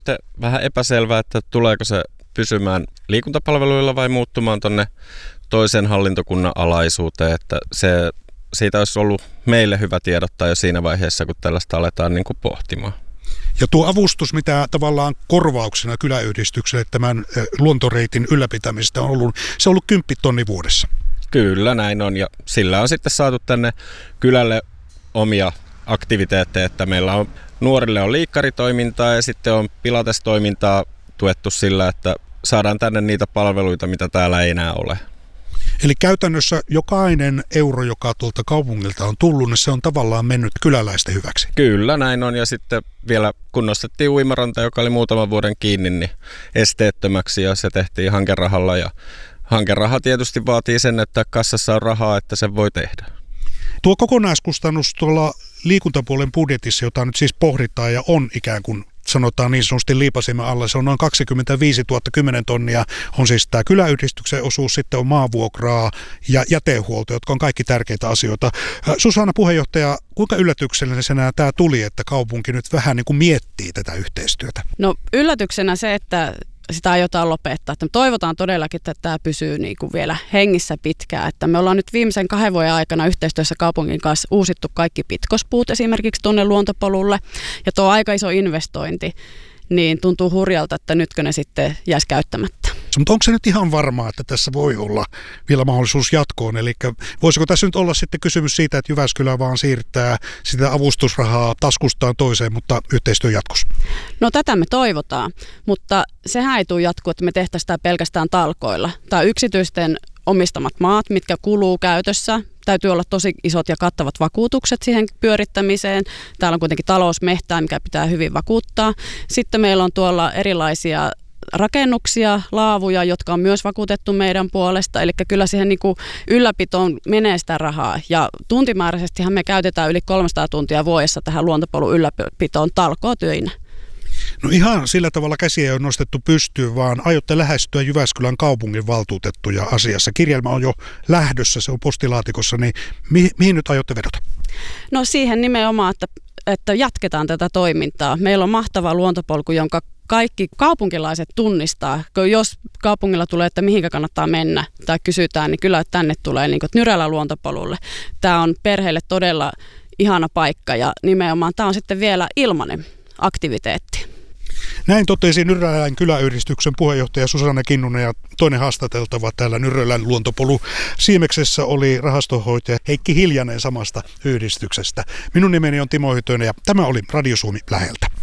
Vähän epäselvää, että tuleeko se pysymään liikuntapalveluilla vai muuttumaan tuonne toisen hallintokunnan alaisuuteen, että siitä olisi ollut meille hyvä tiedottaa jo siinä vaiheessa, kun tällaista aletaan niin kuin pohtimaan. Ja tuo avustus, mitä tavallaan korvauksena kyläyhdistykselle tämän luontoreitin ylläpitämistä on ollut, se on ollut 10 000 vuodessa. Kyllä, näin on. Ja sillä on sitten saatu tänne kylälle omia aktiviteetteja, että meillä on nuorille on liikkaritoimintaa ja sitten on pilatestoimintaa tuettu sillä, että saadaan tänne niitä palveluita, mitä täällä ei enää ole. Eli käytännössä jokainen euro, joka tuolta kaupungilta on tullut, niin se on tavallaan mennyt kyläläisten hyväksi. Kyllä, näin on. Ja sitten vielä kunnostettiin uimaranta, joka oli muutaman vuoden kiinni, niin esteettömäksi ja se tehtiin hankerahalla. Ja hankeraha tietysti vaatii sen, että kassassa on rahaa, että sen voi tehdä. Tuo kokonaiskustannus tuolla liikuntapuolen budjetissa, jota nyt siis pohditaan ja on ikään kuin sanotaan niin sanotusti liipasimen alla, se on noin 25 000, 10 tonnia on siis tämä kyläyhdistyksen osuus, sitten on maavuokraa ja jätehuolto, jotka on kaikki tärkeitä asioita. Susanna puheenjohtaja, kuinka yllätyksellisenä tämä tuli, että kaupunki nyt vähän niin kuin miettii tätä yhteistyötä? No yllätyksenä se, että sitä aiotaan lopettaa. Että me toivotaan todellakin, että tämä pysyy niin kuin vielä hengissä pitkään. Että me ollaan nyt viimeisen 2 vuoden aikana yhteistyössä kaupungin kanssa uusittu kaikki pitkospuut esimerkiksi tuonne luontopolulle. Ja tuo aika iso investointi, niin tuntuu hurjalta, että nytkö ne sitten jäisi käyttämättä. Mutta onko se nyt ihan varmaa, että tässä voi olla vielä mahdollisuus jatkoon? Eli voisiko tässä nyt olla sitten kysymys siitä, että Jyväskylä vaan siirtää sitä avustusrahaa taskustaan toiseen, mutta yhteistyö jatkossa? No tätä me toivotaan, mutta sehän ei tule jatkuu, että me tehtäisiin sitä pelkästään talkoilla. Tai yksityisten omistamat maat, mitkä kuluu käytössä. Täytyy olla tosi isot ja kattavat vakuutukset siihen pyörittämiseen. Täällä on kuitenkin talousmehtää, mikä pitää hyvin vakuuttaa. Sitten meillä on tuolla erilaisia rakennuksia, laavuja, jotka on myös vakuutettu meidän puolesta. Eli kyllä siihen niin kuin ylläpitoon menee sitä rahaa. Ja tuntimääräisestihän me käytetään yli 300 tuntia vuodessa tähän luontopolun ylläpitoon talkootyinä. No ihan sillä tavalla käsiä ei ole nostettu pystyyn, vaan aiotte lähestyä Jyväskylän kaupungin valtuutettuja asiassa. Kirjelmä on jo lähdössä, se on postilaatikossa, niin mihin nyt aiotte vedota? No siihen nimenomaan, että jatketaan tätä toimintaa. Meillä on mahtava luontopolku, jonka kaikki kaupunkilaiset tunnistaa. Jos kaupungilla tulee, että mihinkä kannattaa mennä tai kysytään, niin kyllä tänne tulee niin kuin Nyrälän luontopolulle. Tämä on perheille todella ihana paikka ja nimenomaan tämä on sitten vielä ilmainen aktiviteetti. Näin totesi Nyrälän kyläyhdistyksen puheenjohtaja Susanna Kinnunen ja toinen haastateltava täällä Nyrälän luontopolu Siimeksessä oli rahastonhoitaja Heikki Hiljanen samasta yhdistyksestä. Minun nimeni on Timo Hytönen ja tämä oli Radio Suomi läheltä.